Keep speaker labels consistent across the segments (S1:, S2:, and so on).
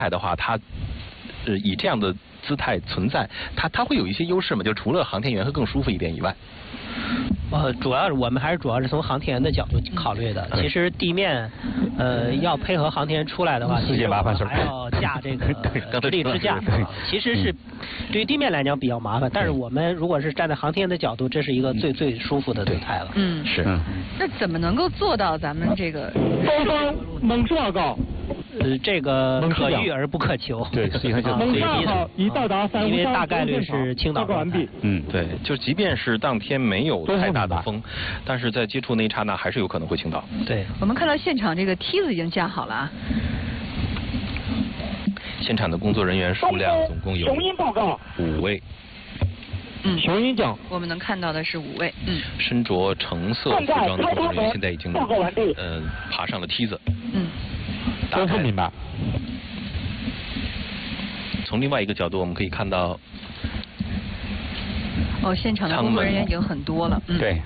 S1: 的话，它以这样的姿态存在，它会有一些优势嘛？就除了航天员会更舒服一点以外。
S2: 主要我们还是主要是从航天员的角度考虑的。其实地面，要配合航天员出来的话，其实我们还要架这个直立支架，其实是对于地面来讲比较麻烦。但是我们如果是站在航天员的角度，这是一个最舒服的姿态了。
S3: 嗯，
S1: 是。
S3: 那怎么能够做到咱们这个
S4: 东方猛士报告？
S2: 这个可遇而不可求。
S5: 对，实际上就是
S4: 猛士2号已到达伞
S2: 因为大概率是倾倒
S4: 完毕。
S1: 对，就即便是当天没有太大的风，但是在接触那一刹那还是有可能会倾倒。
S2: 对，
S3: 我们看到现场这个梯子已经架好了啊。
S1: 现场的工作人员数量总共有
S4: 雄鹰报告
S1: 5位。
S4: 雄鹰奖。
S3: 我们能看到的是5位。
S1: 身着橙色服装的工作人员现在已经爬上了梯子。
S4: 都不明白。
S1: 从另外一个角度，我们可以看到，
S3: 现场的工作人员已经很多了。
S1: 对。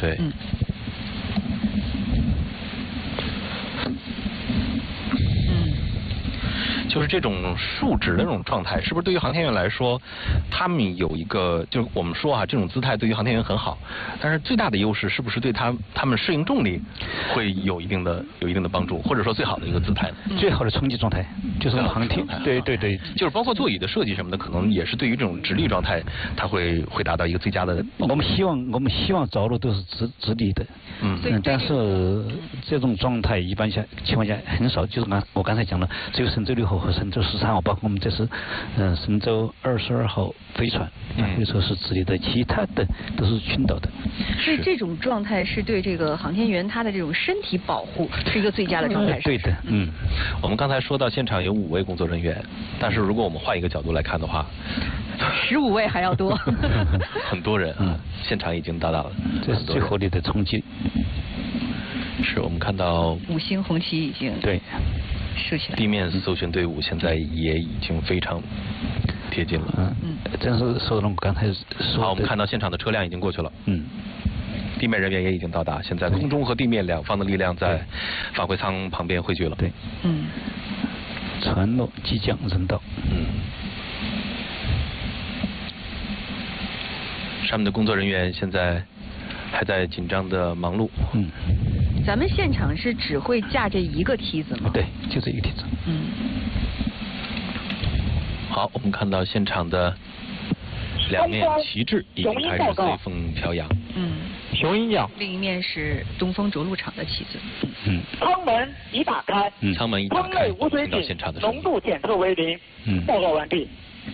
S1: 就是这种竖直的这种状态，是不是对于航天员来说，他们有一个，就是我们说这种姿态对于航天员很好，但是最大的优势是不是对他们适应重力会有一定的帮助，或者说最好的一个姿态呢？
S5: 最好的冲击状态就是航天，对，
S1: 就是包括座椅的设计什么的，可能也是对于这种直立状态，它会达到一个最佳的。
S5: 我们希望着陆都是直立的，但是这种状态一般情况下很少，就是我刚才讲了，只有神舟6号和神舟13号，包括我们这是神舟22号飞船，可以说是直立的，其他的都是倾倒的。
S3: 所以这种状态是对这个航天员他的这种身体保护是一个最佳的状态。
S5: 对的，
S1: 我们刚才说到现场有5位工作人员，但是如果我们换一个角度来看的话
S3: ，15位还要多。
S1: 很多人现场已经达到了，
S5: 这是最合理的冲击。
S1: 是我们看到
S3: 5星红旗已经竖起来，
S1: 地面搜寻队伍现在也已经非常贴近了。
S5: 正是说了我刚才说的。
S1: 好，我们看到现场的车辆已经过去了。地面人员也已经到达，现在空中和地面两方的力量在返回舱旁边汇聚了。
S5: 对。船落即将人到。
S1: 上面的工作人员现在还在紧张的忙碌。
S3: 咱们现场是只会架这一个梯子吗？
S5: 对，就这一个梯子。
S1: 好，我们看到现场的2面旗帜已经开始随风飘扬。
S4: 雄鹰奖。
S3: 另一面是东风着陆场的旗子。
S4: 舱门已打开。
S1: 舱门已打开。
S4: 无水井浓度检测为0。报告完毕。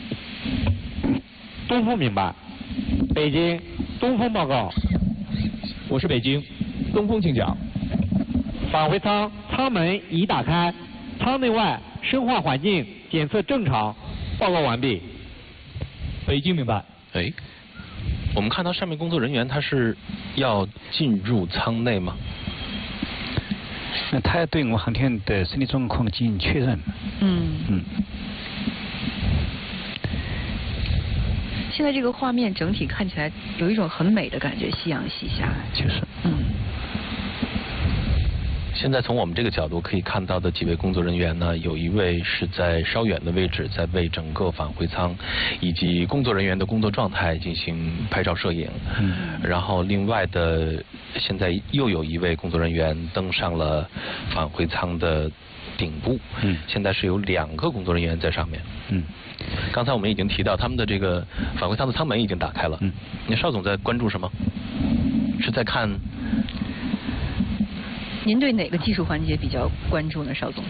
S4: 东风明白。北京，东风报告。
S6: 我是北京，东风请讲。
S4: 返回舱舱门已打开，舱内外生化环境检测正常，报告完毕。
S6: 北京明白。
S1: 我们看到上面工作人员他是要进入舱内吗？
S5: 那他要对我们航天的身体状况进行确认。
S3: 现在这个画面整体看起来有一种很美的感觉，夕阳西下。
S5: 就是。
S1: 现在从我们这个角度可以看到的几位工作人员呢，有一位是在稍远的位置，在为整个返回舱以及工作人员的工作状态进行拍照摄影。然后另外的，现在又有一位工作人员登上了返回舱的顶部。现在是有2个工作人员在上面。刚才我们已经提到他们的这个返回舱的舱门已经打开了。那邵总在关注什么？是在看？
S3: 您对哪个技术环节比较关注呢，邵总？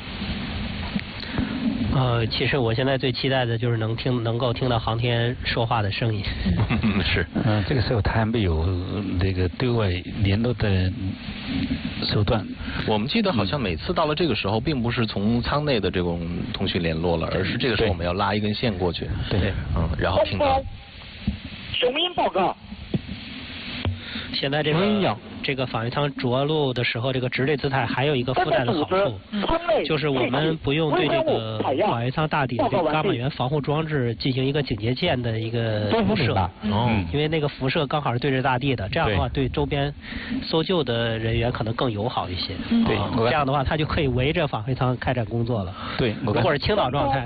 S2: 其实我现在最期待的就是能够听到航天员说话的声音。
S1: 是。
S5: 这个时候他还没有那个对外联络的手段。
S1: 我们记得好像每次到了这个时候，并不是从舱内的这种通讯联络了，而是这个时候我们要拉一根线过去。
S5: 对。然
S1: 后听到。
S4: 雄鹰报告。
S2: 现在这个返回舱着陆的时候，这个直立姿态还有一个附带的好处，就是我们不用对这个返回舱大底的这个伽马源防护装置进行一个警戒线的一个辐射。因为那个辐射刚好是对着大地的，这样的话对周边搜救的人员可能更友好一些。
S5: 对，
S2: 这样的话他就可以围着返回舱开展工作了。
S5: 对，
S2: 如果是倾倒状态。